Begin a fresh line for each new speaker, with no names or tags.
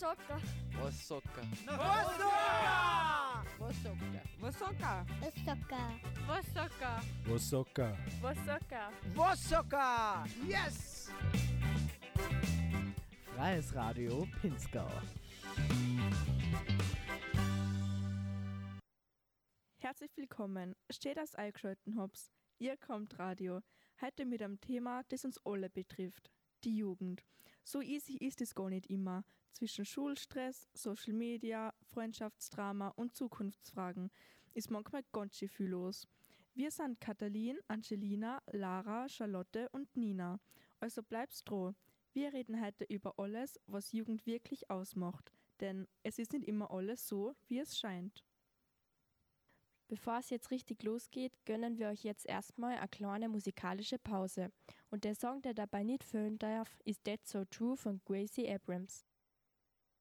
Wassoka.
Wassoka.
Wassoka.
Wassoka.
Wassoka.
Wassoka.
Wassoka.
Wassoka.
Wassoka. Yes!
Freies Radio Pinzgau.
Herzlich willkommen. Steht als eingeschalten hab's. Ihr kommt Radio. Heute mit einem Thema, das uns alle betrifft. Die Jugend. So easy ist es gar nicht immer. Zwischen Schulstress, Social Media, Freundschaftsdrama und Zukunftsfragen ist manchmal ganz schön viel los. Wir sind Katalin, Angelina, Lara, Charlotte und Nina. Also bleibst dran. Wir reden heute über alles, was Jugend wirklich ausmacht. Denn es ist nicht immer alles so, wie es scheint.
Bevor es jetzt richtig losgeht, gönnen wir euch jetzt erstmal eine kleine musikalische Pause. Und der Song, der dabei nicht fehlen darf, ist That's So True von Gracie Abrams.